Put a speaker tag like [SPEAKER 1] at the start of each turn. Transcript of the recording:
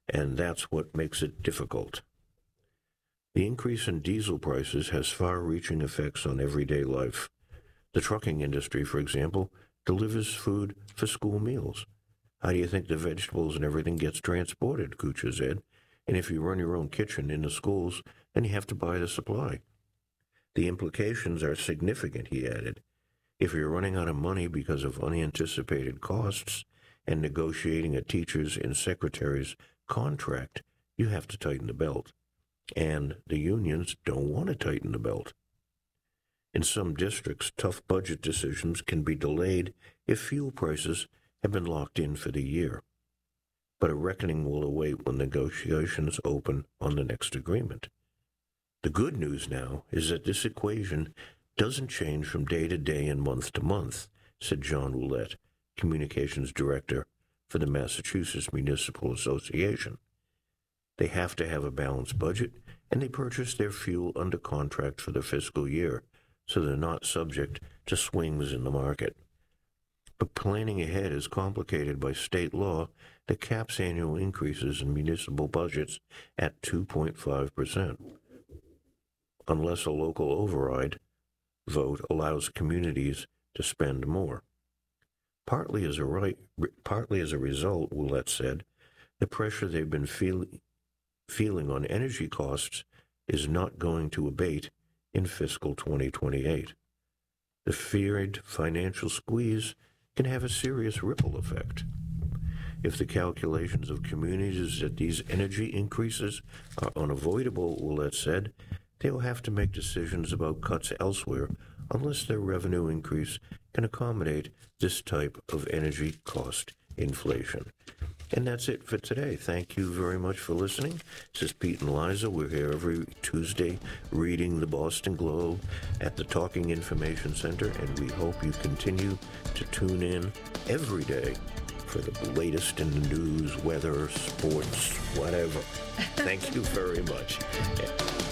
[SPEAKER 1] and that's what makes it difficult. The increase in diesel prices has far-reaching effects on everyday life. The trucking industry, for example, delivers food for school meals. How do you think the vegetables and everything gets transported, Kuchar said? And if you run your own kitchen in the schools, then you have to buy the supply. The implications are significant, he added. If you're running out of money because of unanticipated costs and negotiating a teacher's and secretary's contract, you have to tighten the belt. And the unions don't want to tighten the belt. In some districts, tough budget decisions can be delayed if fuel prices have been locked in for the year. But a reckoning will await when negotiations open on the next agreement. The good news now is that this equation doesn't change from day to day and month to month, said John Ouellette, communications director for the Massachusetts Municipal Association. They have to have a balanced budget, and they purchase their fuel under contract for the fiscal year, so they're not subject to swings in the market. But planning ahead is complicated by state law that caps annual increases in municipal budgets at 2.5%, unless a local override vote allows communities to spend more. Partly as a result, Ouellette said, the pressure they've been feeling on energy costs is not going to abate in fiscal 2028. The feared financial squeeze can have a serious ripple effect. If the calculations of communities that these energy increases are unavoidable, Ouellette said, they will have to make decisions about cuts elsewhere unless their revenue increase can accommodate this type of energy cost inflation. And that's it for today. Thank you very much for listening. This is Pete and Liza. We're here every Tuesday reading the Boston Globe at the Talking Information Center, and we hope you continue to tune in every day for the latest in the news, weather, sports, whatever. Thank you very much.